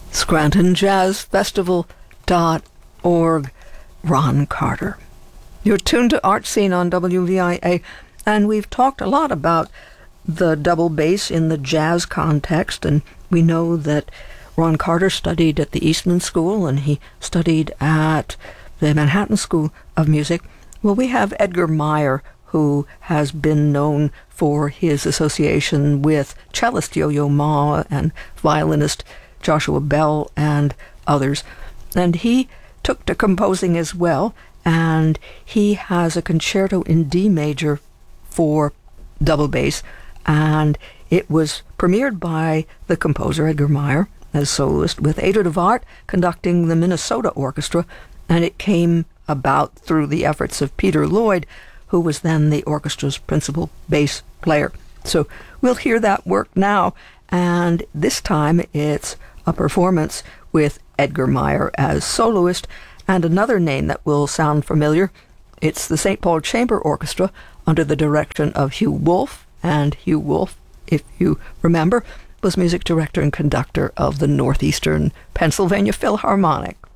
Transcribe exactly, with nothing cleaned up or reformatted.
Scranton Jazz Festival dot org. Ron Carter. You're tuned to Art Scene on W V I A, and we've talked a lot about the double bass in the jazz context, and we know that Ron Carter studied at the Eastman School, and he studied at the Manhattan School of Music. Well, we have Edgar Meyer, who has been known for his association with cellist Yo-Yo Ma and violinist Joshua Bell and others. And he took to composing as well, and he has a concerto in D major for double bass, and it was premiered by the composer Edgar Meyer as soloist, with Ada DeVart conducting the Minnesota Orchestra, and it came about through the efforts of Peter Lloyd, who was then the orchestra's principal bass player. So we'll hear that work now, and this time it's a performance with Edgar Meyer as soloist, and another name that will sound familiar. It's the Saint Paul Chamber Orchestra under the direction of Hugh Wolf, and Hugh Wolf, if you remember, was music director and conductor of the Northeastern Pennsylvania Philharmonic.